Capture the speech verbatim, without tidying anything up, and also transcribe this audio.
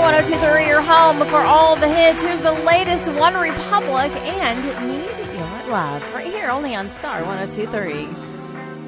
one oh two point three, your home for all the hits. Here's the latest One Republic and Need Your Love right here only on Star one oh two point three.